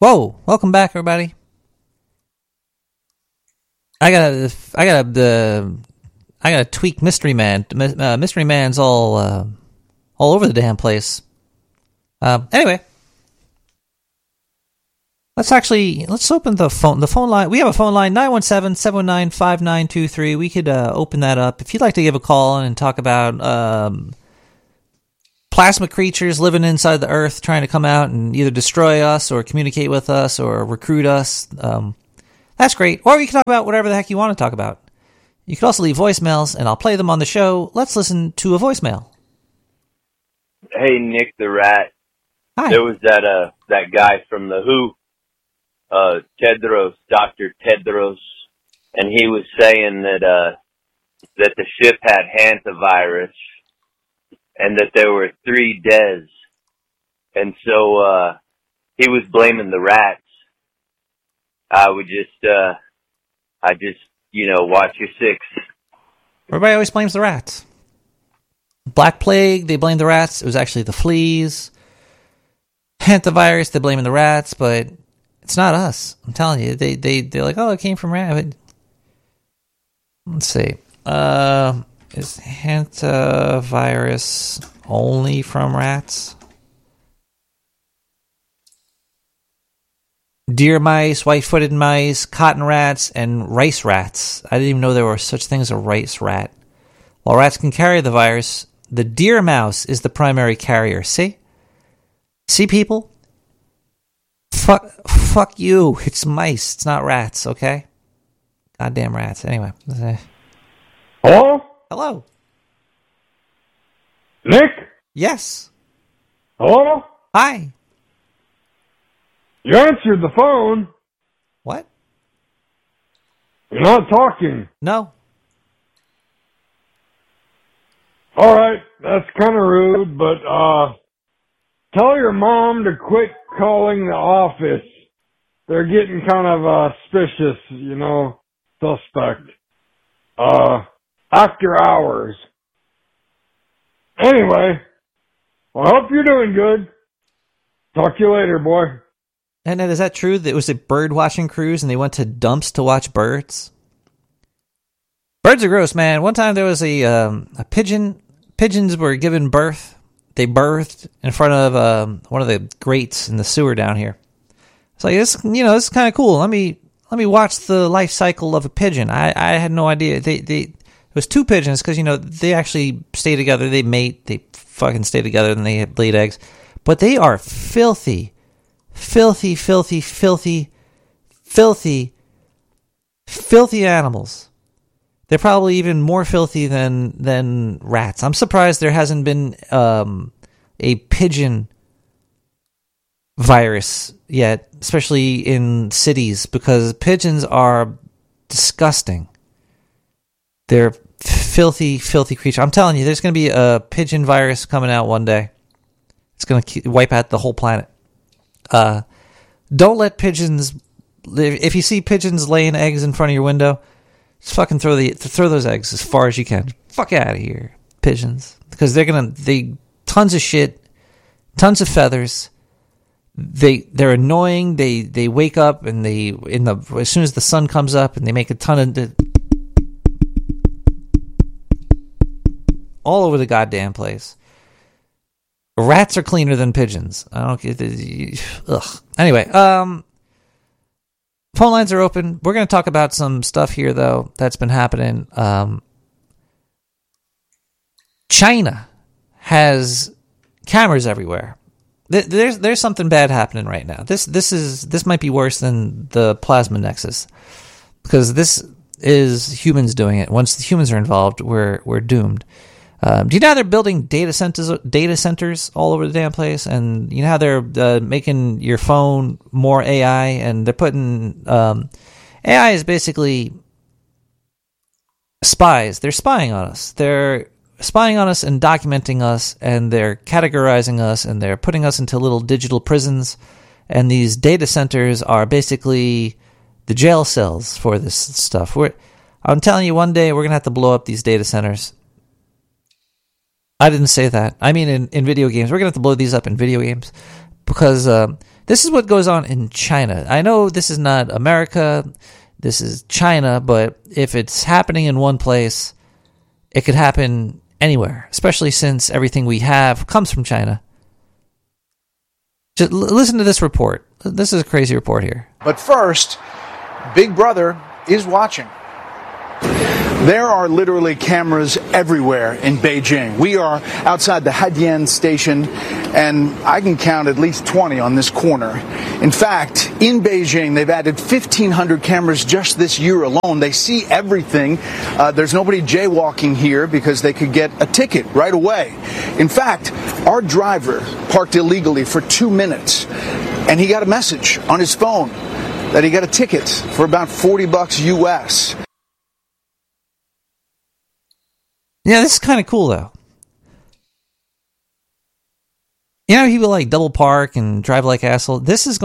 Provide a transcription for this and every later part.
Whoa! Welcome back, everybody. I gotta tweak Mystery Man. Mystery Man's all over the damn place. Anyway, let's open the phone line. We have a phone line 917-719-5923. We could open that up if you'd like to give a call and talk about plasma creatures living inside the Earth, trying to come out and either destroy us or communicate with us or recruit us. That's great. Or you can talk about whatever the heck you want to talk about. You can also leave voicemails, and I'll play them on the show. Let's listen to a voicemail. Hey, Nick the Rat. Hi. There was that guy from the WHO, Tedros, Dr. Tedros, and he was saying that the ship had hantavirus and that there were 3 deaths. And so he was blaming the rats. I just, watch your 6. Everybody always blames the rats. Black Plague, they blame the rats. It was actually the fleas. Hantavirus, they're blaming the rats, but it's not us. I'm telling you. They're like, oh, it came from rats. Let's see. Is hantavirus only from rats? Deer mice, white-footed mice, cotton rats, and rice rats. I didn't even know there were such things as a rice rat. While rats can carry the virus, the deer mouse is the primary carrier. See? See, people? Fuck you. It's mice. It's not rats, okay? Goddamn rats. Anyway. Hello? Hello. Nick? Yes. Hello? Hi. You answered the phone. What? You're not talking. No. All right, that's kind of rude, but tell your mom to quit calling the office. They're getting kind of suspicious, suspect. After hours. Anyway, well, I hope you're doing good. Talk to you later, boy. And is that true? That it was a bird watching cruise and they went to dumps to watch birds? Birds are gross, man. One time there was a pigeon. Pigeons were given birth. They birthed in front of one of the grates in the sewer down here. It's like, this is kind of cool. Let me watch the life cycle of a pigeon. I had no idea. It was 2 pigeons because, they actually stay together. They mate. They fucking stay together and they have laid eggs. But they are filthy animals. They're probably even more filthy than rats. I'm surprised there hasn't been a pigeon virus yet, especially in cities, because pigeons are disgusting. They're filthy creatures. I'm telling you, there's going to be a pigeon virus coming out one day. It's going to wipe out the whole planet. Don't let pigeons. If you see pigeons laying eggs in front of your window, just fucking throw those eggs as far as you can. Fuck out of here, pigeons, because they tons of shit, tons of feathers. They're annoying. They wake up and as soon as the sun comes up and they make a ton of all over the goddamn place. Rats are cleaner than pigeons. I don't get ugh. Anyway, phone lines are open. We're going to talk about some stuff here, though, that's been happening. China has cameras everywhere. There's something bad happening right now. This might be worse than the plasma nexus, because this is humans doing it. Once the humans are involved, we're doomed. Do you know how they're building data centers all over the damn place? And you know how they're making your phone more AI, and they're putting AI is basically spies. They're spying on us. They're spying on us and documenting us, and they're categorizing us, and they're putting us into little digital prisons. And these data centers are basically the jail cells for this stuff. I'm telling you, one day we're going to have to blow up these data centers. I didn't say that. I mean in video games. We're going to have to blow these up in video games because This is what goes on in China. I know this is not America, this is China, but if it's happening in one place, it could happen anywhere, especially since everything we have comes from China. Just listen to this report. This is a crazy report here. But first, Big Brother is watching. There are literally cameras everywhere in Beijing. We are outside the Haidian station, and I can count at least 20 on this corner. In fact, in Beijing, they've added 1,500 cameras just this year alone. They see everything. There's nobody jaywalking here because they could get a ticket right away. In fact, our driver parked illegally for 2 minutes, and he got a message on his phone that he got a ticket for about $40 US. Yeah, this is kind of cool, though. You know, people like double park and drive like asshole. This is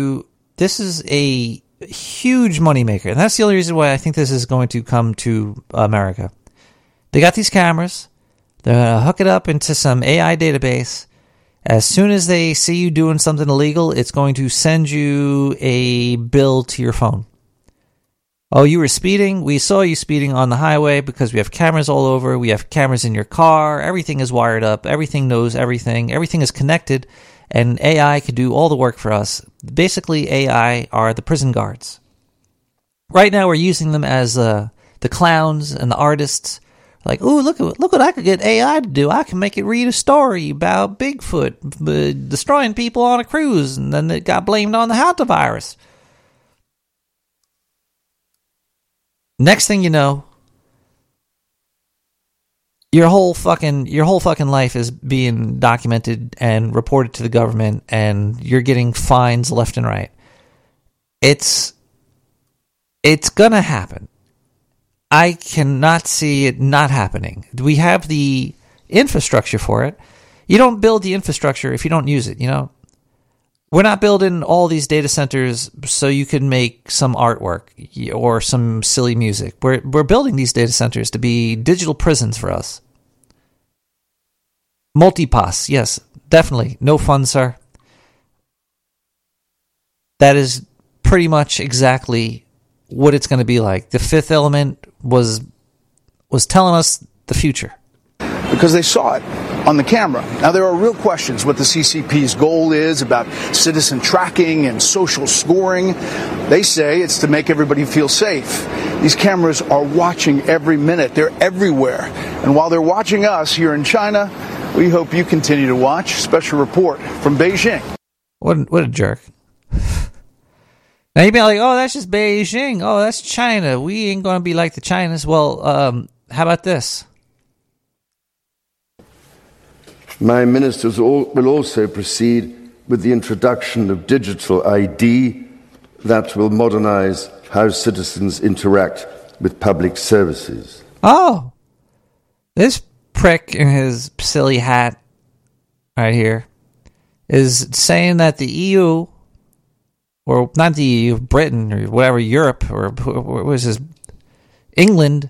a huge moneymaker. And that's the only reason why I think this is going to come to America. They got these cameras. They're going to hook it up into some AI database. As soon as they see you doing something illegal, it's going to send you a bill to your phone. Oh, you were speeding? We saw you speeding on the highway because we have cameras all over. We have cameras in your car. Everything is wired up. Everything knows everything. Everything is connected, and AI could do all the work for us. Basically, AI are the prison guards. Right now, we're using them as the clowns and the artists. Like, ooh, look what I could get AI to do. I can make it read a story about Bigfoot destroying people on a cruise, and then it got blamed on the hantavirus. Next thing you know, your whole fucking life is being documented and reported to the government, and you're getting fines left and right. It's gonna happen. I cannot see it not happening. We have the infrastructure for it. You don't build the infrastructure if you don't use it, you know? We're not building all these data centers so you can make some artwork or some silly music. We're building these data centers to be digital prisons for us. Multipass, yes, definitely. No fun, sir. That is pretty much exactly what it's going to be like. The Fifth Element was telling us the future. Because they saw it on the camera. Now, there are real questions what the CCP's goal is about citizen tracking and social scoring. They say it's to make everybody feel safe. These cameras are watching every minute. They're everywhere. And while they're watching us here in China, we hope you continue to watch. Special report from Beijing. What a jerk. Now you'd be like, oh, that's just Beijing. Oh, that's China. We ain't going to be like the Chinas. Well, how about this? My ministers will also proceed with the introduction of digital ID that will modernize how citizens interact with public services. Oh, this prick in his silly hat right here is saying that the EU, or not the EU, Britain, or whatever, Europe, or what was this, England,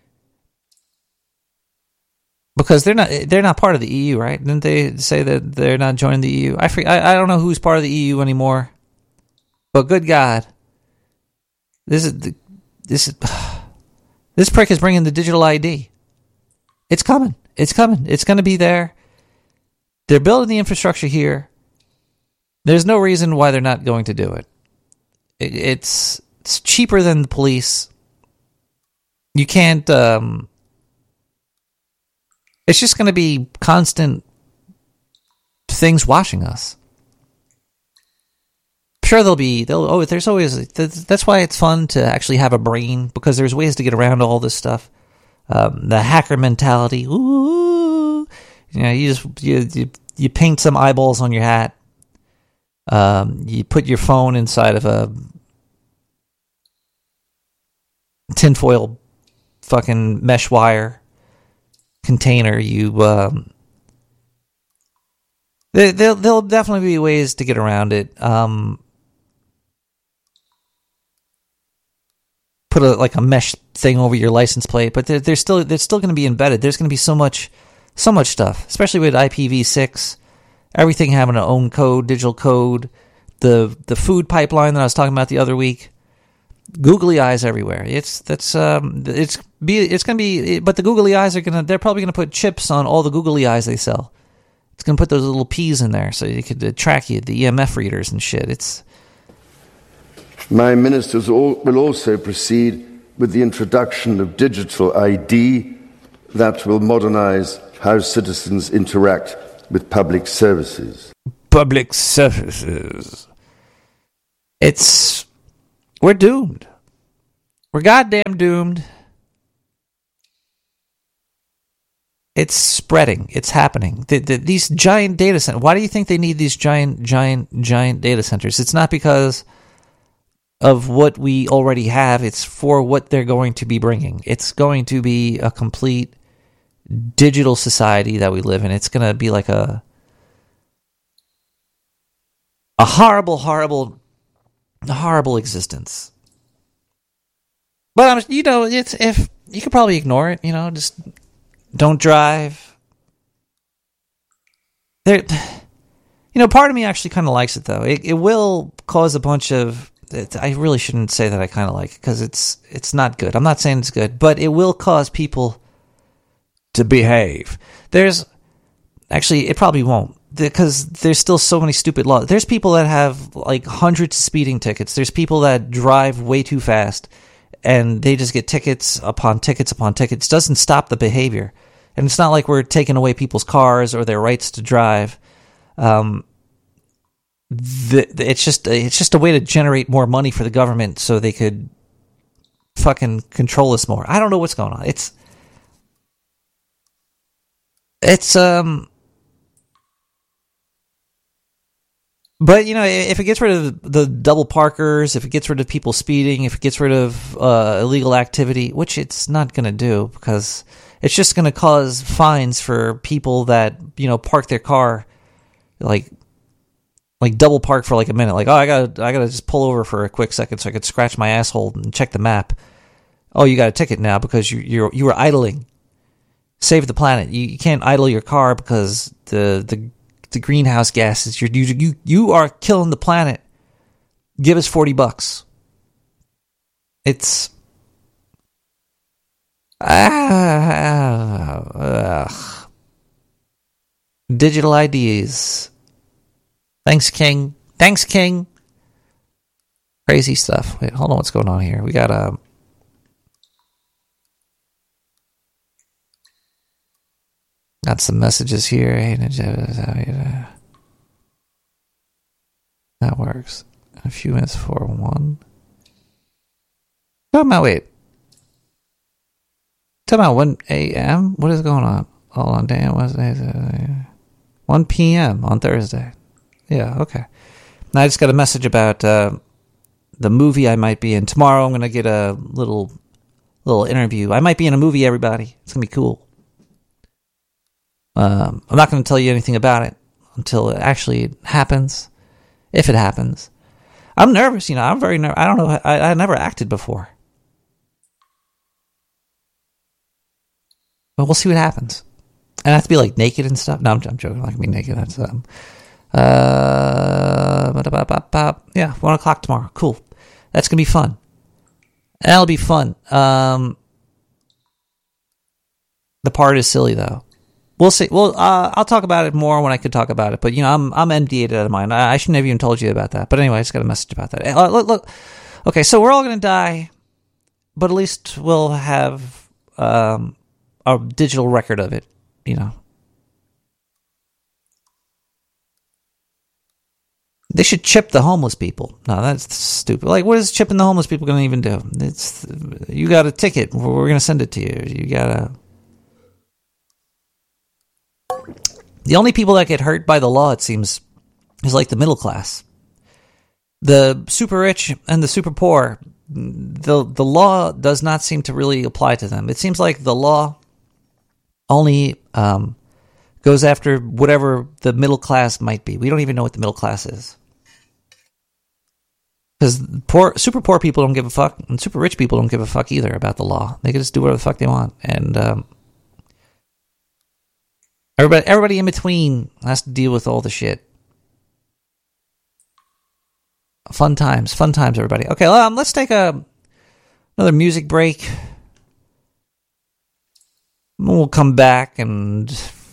because they're not part of the EU, right? Didn't they say that they're not joining the EU? I don't know who's part of the EU anymore. But good God, this prick is bringing the digital ID. It's coming. It's coming. It's going to be there. They're building the infrastructure here. There's no reason why they're not going to do it. It's cheaper than the police. You can't. It's just going to be constant things watching us. Sure, there's always, that's why it's fun to actually have a brain, because there's ways to get around all this stuff. The hacker mentality, ooh, you paint some eyeballs on your hat. You put your phone inside of a tinfoil fucking mesh wire container. There'll definitely be ways to get around it. Put a mesh thing over your license plate, but they're still going to be embedded. There's going to be so much stuff, especially with IPv6. Everything having an own code, digital code. the food pipeline that I was talking about the other week. Googly eyes everywhere. It's gonna be, but the googly eyes they're probably gonna put chips on all the googly eyes they sell. It's gonna put those little P's in there so you could track you, the EMF readers and shit. My ministers will also proceed with the introduction of digital ID that will modernize how citizens interact with public services. Public services. We're doomed. We're goddamn doomed. It's spreading. It's happening. These giant data centers. Why do you think they need these giant data centers? It's not because of what we already have. It's for what they're going to be bringing. It's going to be a complete digital society that we live in. It's going to be like a horrible existence. But it's if you could probably ignore it. Just don't drive. Part of me actually kind of likes it though. It will cause a bunch of. I really shouldn't say that I kind of like it because it's not good. I'm not saying it's good, but it will cause people to behave. It probably won't, because there's still so many stupid laws. There's people that have like hundreds of speeding tickets. There's people that drive way too fast, and they just get tickets upon tickets upon tickets. It doesn't stop the behavior, and it's not like we're taking away people's cars or their rights to drive. It's just a way to generate more money for the government so they could fucking control us more. I don't know what's going on. But if it gets rid of the double parkers, if it gets rid of people speeding, if it gets rid of illegal activity, which it's not going to do, because it's just going to cause fines for people that park their car like double park for like a minute. Like, oh, I gotta just pull over for a quick second so I could scratch my asshole and check the map. Oh, you got a ticket now because you were idling. Save the planet. You can't idle your car because the greenhouse gases. You are killing the planet. Give us $40. It's digital IDs. Thanks, King. Crazy stuff. Wait, hold on. What's going on here? We got some messages here. That works. A few minutes before 1. Talking about 1 a.m.? What is going on? Hold on, damn. Wednesday, 1 p.m. on Thursday. Yeah, okay. Now I just got a message about the movie I might be in. Tomorrow I'm going to get a little interview. I might be in a movie, everybody. It's going to be cool. I'm not going to tell you anything about it until it actually happens. If it happens. I'm nervous, I'm very nervous. I don't know. I never acted before. But we'll see what happens. And I have to be like naked and stuff. No, I'm joking. I'm not going to be naked. That's yeah, 1 o'clock tomorrow. Cool. That's gonna be fun. That'll be fun. The part is silly though. We'll see. Well, I'll talk about it more when I could talk about it. But I'm MDA'd out of mind. I shouldn't have even told you about that. But anyway, I just got a message about that. Look. Okay, so we're all gonna die, but at least we'll have a digital record of it. They should chip the homeless people. No, that's stupid. Like, what is chipping the homeless people going to even do? You got a ticket. We're going to send it to you. The only people that get hurt by the law, it seems, is like the middle class. The super rich and the super poor, the law does not seem to really apply to them. It seems like the law only goes after whatever the middle class might be. We don't even know what the middle class is. Because super poor people don't give a fuck, and super rich people don't give a fuck either about the law. They can just do whatever the fuck they want. And everybody in between has to deal with all the shit. Fun times, everybody. Okay, let's take another music break. We'll come back and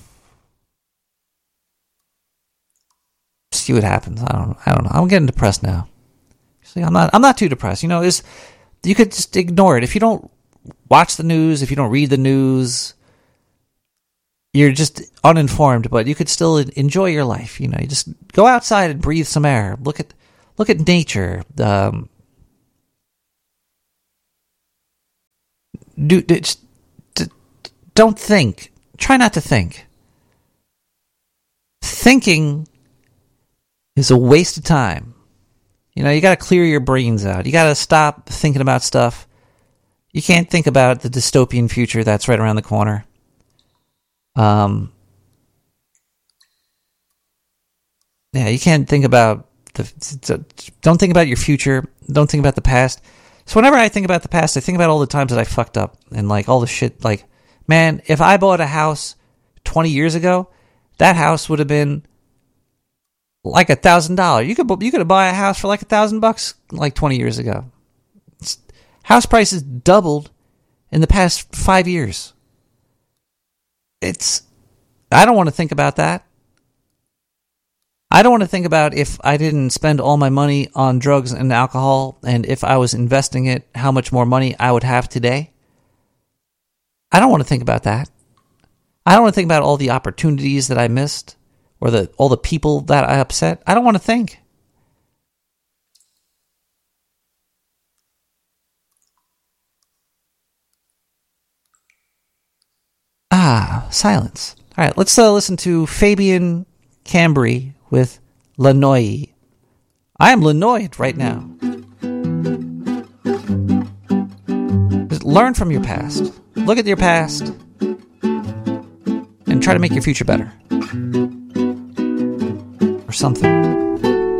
see what happens. I don't know. I'm getting depressed now. See, I'm not too depressed. You could just ignore it. If you don't watch the news, if you don't read the news, you're just uninformed, but you could still enjoy your life. You just go outside and breathe some air. Look at nature. Don't think. Try not to think. Thinking is a waste of time. You got to clear your brains out. You got to stop thinking about stuff. You can't think about the dystopian future that's right around the corner. You can't think about don't think about your future. Don't think about the past. So whenever I think about the past, I think about all the times that I fucked up and like all the shit. Like, man, if I bought a house 20 years ago, that house would have been like $1,000. You could buy a house for like $1,000 like 20 years ago. House prices doubled in the past 5 years. I don't want to think about that. I don't want to think about if I didn't spend all my money on drugs and alcohol, and if I was investing it, how much more money I would have today. I don't want to think about that. I don't want to think about all the opportunities that I missed, or all the people that I upset. I don't want to think. Silence. All right, let's listen to Fabian Cambry with Lannoy. I am Lannoyed right now. Just learn from your past. Look at your past and try to make your future better. Or something.